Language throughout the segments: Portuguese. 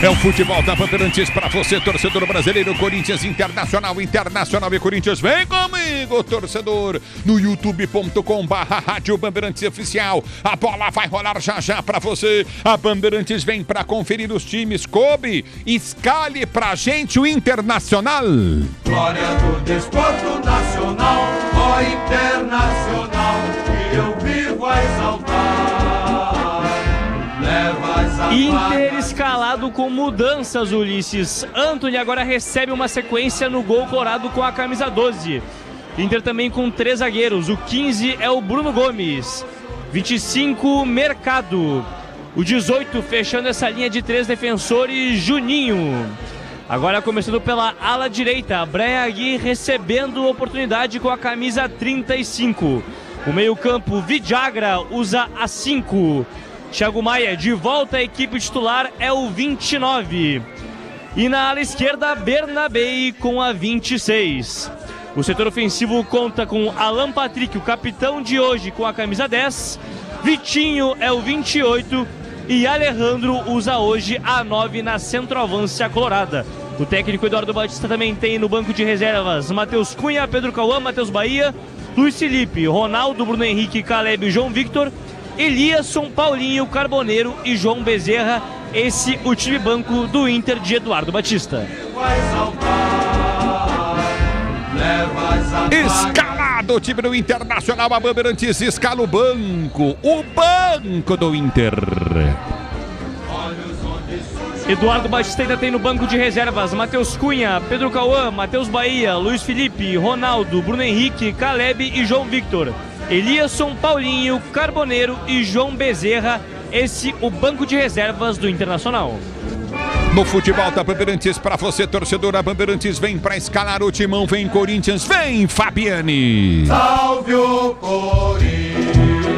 É o futebol da Bandeirantes para você, torcedor brasileiro. Corinthians Internacional, Internacional e Corinthians. Vem comigo, torcedor, no youtube.com/Rádio Bandeirantes Oficial. A bola vai rolar já já para você. A Bandeirantes vem para conferir os times. Kobe, escale pra gente o Internacional. Glória do desporto nacional, ó Internacional, que eu vivo a exaltar. Inter escalado com mudanças, Ulisses. Antony agora recebe uma sequência no gol colorado com a camisa 12. Inter também com 3 zagueiros. O 15 é o Bruno Gomes. 25, Mercado. O 18, fechando essa linha de 3 defensores, Juninho. Agora começando pela ala direita, Brian Aguirre recebendo oportunidade com a camisa 35. O meio-campo, Vidagra, usa a 5. Thiago Maia, de volta à equipe titular, é o 29. E na ala esquerda, Bernabei com a 26. O setor ofensivo conta com Alan Patrick, o capitão de hoje, com a camisa 10. Vitinho é o 28. E Alejandro usa hoje a 9 na centroavância colorada. O técnico Eduardo Batista também tem no banco de reservas Matheus Cunha, Pedro Cauã, Matheus Bahia, Luiz Felipe, Ronaldo, Bruno Henrique, Caleb e João Victor, Eliasson, Paulinho, Carboneiro e João Bezerra. Esse o time banco do Inter de Eduardo Batista. Escalado o time do Internacional, a Bandeirantes escala o banco do Inter. Eduardo Batista ainda tem no banco de reservas Matheus Cunha, Pedro Cauã, Matheus Bahia, Luiz Felipe, Ronaldo, Bruno Henrique, Caleb e João Victor. Eliasson, Paulinho, Carboneiro e João Bezerra. Esse o banco de reservas do Internacional. No futebol da Bandeirantes, para você, torcedor, a Bandeirantes vem para escalar o timão. Vem Corinthians, vem Fabiane. Salve o Corinthians,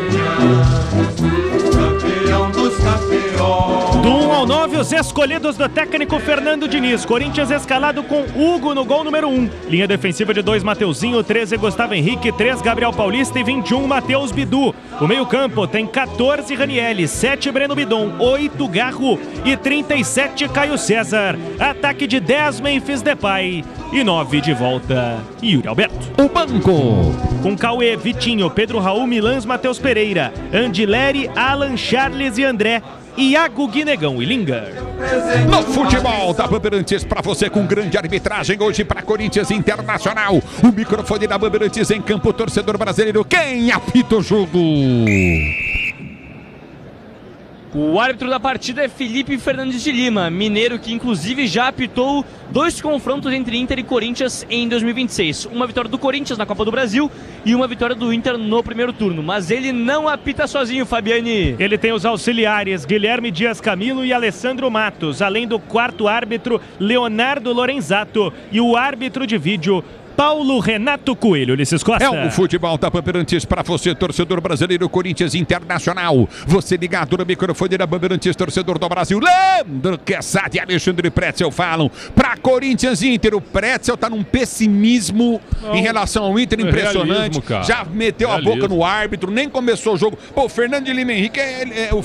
campeão dos campeões. Do 1 ao 9, os escolhidos do técnico Fernando Diniz. Corinthians escalado com Hugo no gol número 1. Linha defensiva de 2, Mateuzinho, 13, Gustavo Henrique, 3, Gabriel Paulista e 21, Matheus Bidu. O meio-campo tem 14, Ranieri, 7, Breno Bidon, 8, Garro e 37, Caio César. Ataque de 10, Memphis Depay e 9 de volta, Yuri Alberto. O banco com Cauê, Vitinho, Pedro Raul, Milans, Matheus Pereira, Andileri, Alan, Charles e André, Iago, Guinegão e Linga. No futebol da Bandeirantes para você com grande arbitragem hoje para Corinthians Internacional. O microfone da Bandeirantes em campo, torcedor brasileiro. Quem apita o jogo? O árbitro da partida é Felipe Fernandes de Lima, mineiro que inclusive já apitou 2 confrontos entre Inter e Corinthians em 2026. Uma vitória do Corinthians na Copa do Brasil e uma vitória do Inter no primeiro turno. Mas ele não apita sozinho, Fabiane. Ele tem os auxiliares Guilherme Dias Camilo e Alessandro Matos, além do quarto árbitro Leonardo Lorenzato e o árbitro de vídeo Paulo Renato Coelho. Ulisses Costa. É o futebol da Bandeirantes para você, torcedor brasileiro. Corinthians Internacional. Você ligado no microfone da Bandeirantes, torcedor do Brasil. Leandro Quezada e Alexandre Pretzel falam para Corinthians e Inter. O Pretzel tá num pessimismo em relação ao Inter impressionante. Já meteu a boca no árbitro, nem começou o jogo. Pô, o Fernando de Lima Henrique o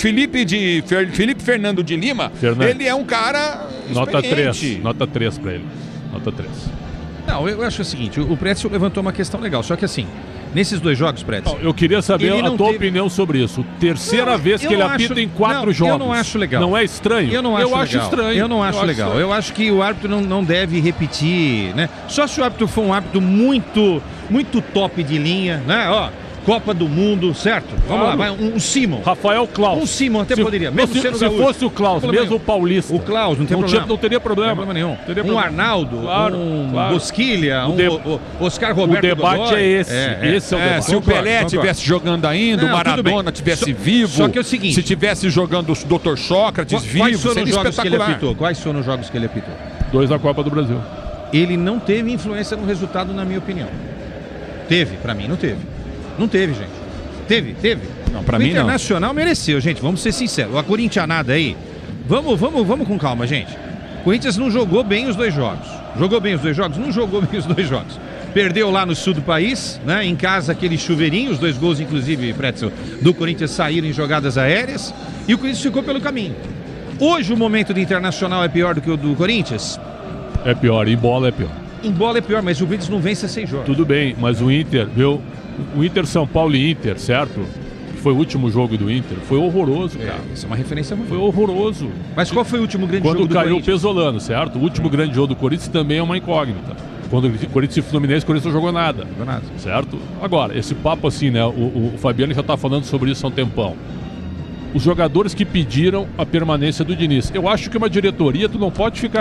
Felipe Fernando de Lima, ele é um cara nota 3 para ele. Nota 3. Não, eu acho o seguinte, o Pretzel levantou uma questão legal, só que assim, nesses 2 jogos, Pretzel... Eu queria saber a tua opinião sobre isso. Terceira vez que ele apita em 4 jogos. Eu não acho legal. Não é estranho? Eu acho estranho. Eu não acho legal. Eu acho que o árbitro não deve repetir, né? Só se o árbitro for um árbitro muito top de linha, né? Ó, Copa do Mundo, certo? Vamos lá, vai um Simon. Rafael Klaus. Um Simon até poderia, mesmo sendo se fosse o Klaus, mesmo o Paulista. O Klaus, não tem problema. Não teria problema. Nenhum. Um Arnaldo, um Bosquilha, Oscar Roberto. O debate é esse. Esse é o debate. Se o Pelé estivesse jogando ainda, o Maradona estivesse vivo. Só que é o seguinte. Se estivesse jogando o Dr. Sócrates vivo, seria espetacular. Quais foram os jogos que ele apitou? 2 da Copa do Brasil. Ele não teve influência no resultado, na minha opinião. Teve, pra mim, não teve. Não teve, gente. Teve. Não, pra mim não. O Internacional mereceu, gente. Vamos ser sinceros. A corintianada aí. Vamos com calma, gente. O Corinthians não jogou bem os 2 jogos. Jogou bem os 2 jogos? Não jogou bem os 2 jogos. Perdeu lá no sul do país, né? Em casa, aquele chuveirinho. Os 2 gols, inclusive, Pretzel, do Corinthians saíram em jogadas aéreas. E o Corinthians ficou pelo caminho. Hoje o momento do Internacional é pior do que o do Corinthians? É pior, em bola é pior. Em bola é pior, mas o Corinthians não vence a 6 jogos. Tudo bem, mas o Inter, viu? O Inter São Paulo e Inter, certo? Que foi o último jogo do Inter. Foi horroroso, cara. Isso é uma referência muito. Foi horroroso. Mas qual foi o último grande jogo do Quando caiu o Corinthians? Pesolano, certo? O último grande jogo do Corinthians também é uma incógnita. Quando o Corinthians e Fluminense, o Corinthians não jogou nada. Certo? Agora, esse papo assim, né? O Fabiano já tá falando sobre isso há um tempão. Os jogadores que pediram a permanência do Diniz. Eu acho que uma diretoria, tu não pode ficar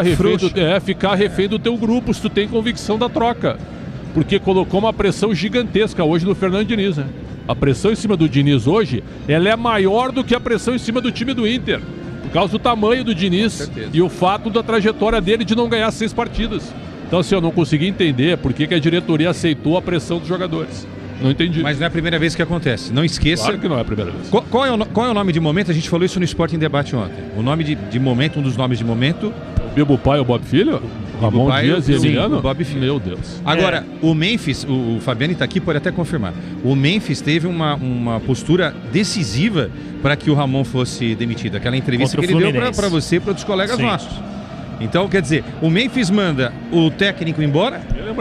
refém do teu grupo se tu tem convicção da troca. Porque colocou uma pressão gigantesca hoje no Fernando Diniz, né? A pressão em cima do Diniz hoje, ela é maior do que a pressão em cima do time do Inter. Por causa do tamanho do Diniz e o fato da trajetória dele de não ganhar 6 partidas. Então, assim, eu não consegui entender por que a diretoria aceitou a pressão dos jogadores. Não entendi. Mas não é a primeira vez que acontece. Não esqueça. Claro que não é a primeira vez. Qual é o nome de momento? A gente falou isso no Sport em Debate ontem. O nome de momento, um dos nomes de momento. O Bibo Pai ou o Bob Filho? Ramon Dias e Emiliano? O Bob Filho. Meu Deus. Agora, o Memphis, o Fabiano está aqui, pode até confirmar. O Memphis teve uma postura decisiva para que o Ramon fosse demitido. Aquela entrevista que ele deu para você e para outros colegas nossos. Então, quer dizer, o Memphis manda o técnico embora.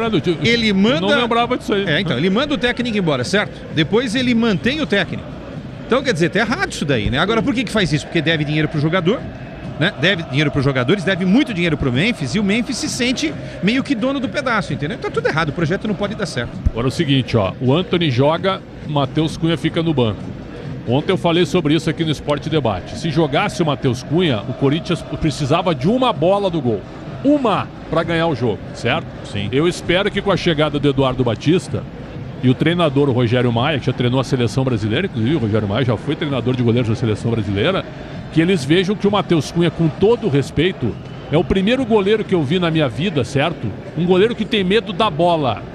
Ele manda. Eu não lembrava disso aí. Então, ele manda o técnico embora, certo? Depois ele mantém o técnico. Então, quer dizer, tá errado isso daí, né? Agora, por que faz isso? Porque deve dinheiro pro jogador, né? Deve dinheiro pros jogadores, deve muito dinheiro pro Memphis, e o Memphis se sente meio que dono do pedaço, entendeu? Então, tudo errado, o projeto não pode dar certo. Agora é o seguinte, ó, o Antony joga, Matheus Cunha fica no banco. Ontem eu falei sobre isso aqui no Sport Debate. Se jogasse o Matheus Cunha, o Corinthians precisava de uma bola do gol. Uma para ganhar o jogo, certo? Sim. Eu espero que com a chegada do Eduardo Batista e o treinador, o Rogério Maia, que já treinou a seleção brasileira, inclusive o Rogério Maia já foi treinador de goleiros da seleção brasileira, que eles vejam que o Matheus Cunha, com todo o respeito, é o primeiro goleiro que eu vi na minha vida, certo? Um goleiro que tem medo da bola.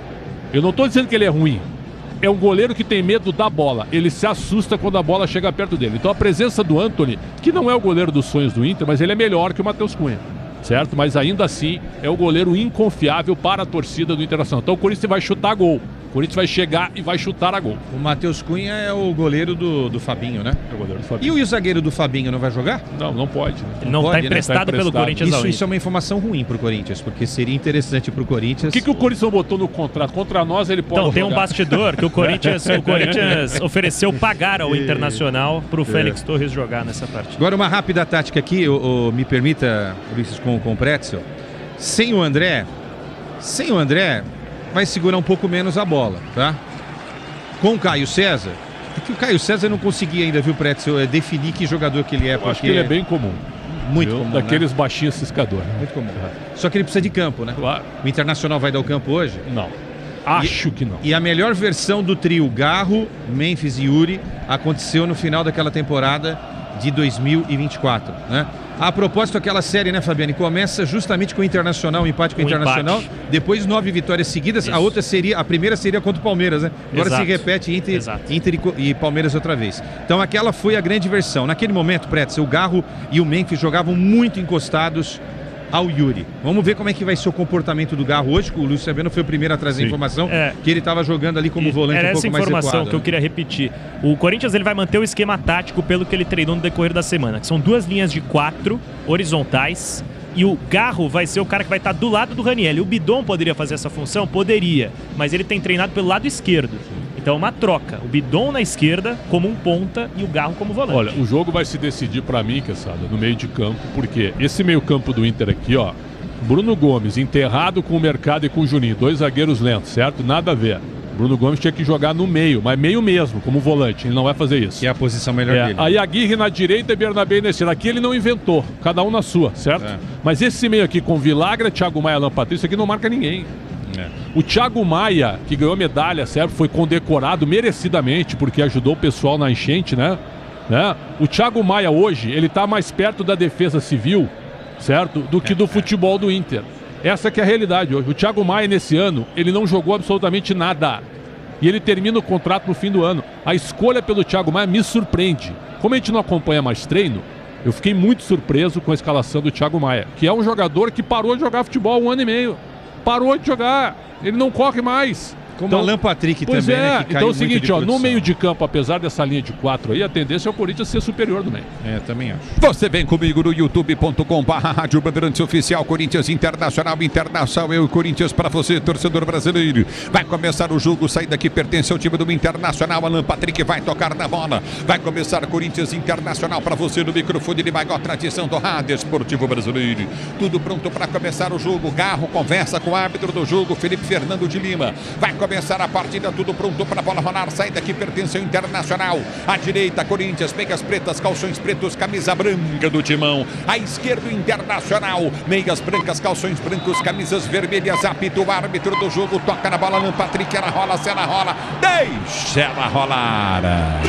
Eu não estou dizendo que ele é ruim. É um goleiro que tem medo da bola. Ele se assusta quando a bola chega perto dele. Então a presença do Antony, que não é o goleiro dos sonhos do Inter, mas ele é melhor que o Matheus Cunha, certo? Mas ainda assim é o goleiro inconfiável para a torcida do Internacional. Então o Corinthians vai chutar gol. O Corinthians vai chegar e vai chutar a gol. O Matheus Cunha é o goleiro do Fabinho, né? É o goleiro do Fabinho. E o zagueiro do Fabinho não vai jogar? Não pode. Né? Ele não está emprestado pelo Corinthians. Isso é uma informação ruim pro Corinthians, porque seria interessante pro Corinthians. O que o Corinthians não botou no contrato? Contra nós ele pode Então, tem jogar. um bastidor que o Corinthians ofereceu pagar ao Internacional pro Félix Torres jogar nessa partida. Agora uma rápida tática aqui, me permita, Ulisses, com o Pretzel. Sem o André, vai segurar um pouco menos a bola, tá? Com o Caio César, é que o Caio César não conseguia ainda, viu, Pretzel, definir que jogador que ele é. Eu acho que ele é bem comum. Muito comum, daqueles né? baixinhos ciscadores. Muito comum. Só que ele precisa de campo, né? Claro. O Internacional vai dar o campo hoje? Não. Acho que não. E a melhor versão do trio Garro, Memphis e Yuri aconteceu no final daquela temporada de 2024, né? A propósito, aquela série, né, Fabiane, começa justamente com o Internacional, um empate com o Internacional, depois 9 vitórias seguidas. Isso. A primeira seria contra o Palmeiras, né? Agora se repete Inter e Palmeiras outra vez. Então aquela foi a grande versão. Naquele momento, Pretzel, o Garro e o Memphis jogavam muito encostados ao Yuri. Vamos ver como é que vai ser o comportamento do Garro hoje, que o Lúcio Sabino foi o primeiro a trazer a informação que ele estava jogando ali como volante um pouco mais recuado. Era essa informação que eu queria repetir. O Corinthians ele vai manter o esquema tático pelo que ele treinou no decorrer da semana, que são 2 linhas de 4 horizontais, e o Garro vai ser o cara que vai estar do lado do Ranieri. O Bidon poderia fazer essa função? Poderia, mas ele tem treinado pelo lado esquerdo. Então uma troca, o Bidon na esquerda como um ponta e o Garro como volante. Olha, o jogo vai se decidir pra mim, Quesada, no meio de campo, porque esse meio campo do Inter aqui, ó, Bruno Gomes enterrado com o Mercado e com o Juninho, 2 zagueiros lentos, certo? Nada a ver. Bruno Gomes tinha que jogar no meio, mas meio mesmo, como volante, ele não vai fazer isso. Que é a posição melhor dele. Aí Aguirre na direita e Bernabé na esquerda. Aqui ele não inventou, cada um na sua, certo? Mas esse meio aqui com Vilagra, Thiago Maia, Alan Patrício, aqui não marca ninguém. O Thiago Maia, que ganhou medalha, certo? Foi condecorado merecidamente porque ajudou o pessoal na enchente, né? O Thiago Maia hoje, ele tá mais perto da defesa civil, certo? Do que do futebol do Inter. Essa que é a realidade hoje. O Thiago Maia nesse ano, ele não jogou absolutamente nada. E ele termina o contrato no fim do ano. A escolha pelo Thiago Maia me surpreende. Como a gente não acompanha mais treino, eu fiquei muito surpreso com a escalação do Thiago Maia, que é um jogador que parou de jogar futebol há 1 ano e meio. Parou de jogar, ele não corre mais. Como o Alan Patrick pois também, é, né, que então é o caiu muito seguinte, de ó, no produção. meio de campo, apesar dessa linha de 4 aí, a tendência é o Corinthians ser superior no meio. É, também acho. Você vem comigo no youtube.com/Rádio Bandeirantes Oficial Corinthians Internacional, eu e Corinthians para você, torcedor brasileiro. Vai começar o jogo, saída que pertence ao time do Internacional. Alan Patrick vai tocar na bola. Vai começar Corinthians Internacional para você no microfone de maior tradição do rádio esportivo brasileiro. Tudo pronto para começar o jogo. Garro conversa com o árbitro do jogo, Felipe Fernando de Lima. Vai começar a partida, tudo pronto para a bola rolar. Saída que pertence ao Internacional. À direita, Corinthians, meias pretas, calções pretos, camisa branca do Timão. À esquerda, Internacional. Meias brancas, calções brancos, camisas vermelhas. Apita o árbitro do jogo, toca na bola. Alan Patrick, ela rola, se ela rola. Deixa ela rolar.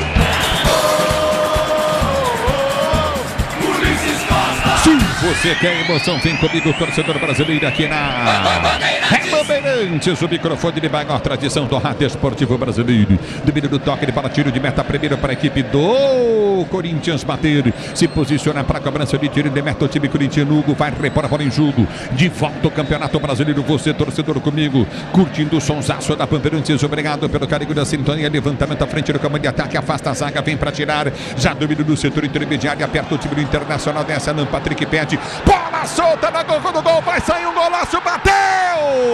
Se você quer emoção, vem comigo, torcedor brasileiro, aqui na Bandeirantes, o microfone de maior tradição do rádio esportivo brasileiro. Domínio do toque de bola, tiro de meta, primeiro para a equipe do Corinthians bater. Se posiciona para a cobrança de tiro de meta, o time corintiano. Hugo vai repor a bola em jogo. De volta ao Campeonato Brasileiro, você, torcedor, comigo, curtindo o sonsaço da Bandeirantes. Obrigado pelo carinho da sintonia. Levantamento à frente do comando de ataque, afasta a zaga, vem para tirar. Já domínio do setor intermediário, aperta o time do Internacional, dessa Alan Patrick pede. Bola solta na gol do gol, vai sair um golaço, bateu!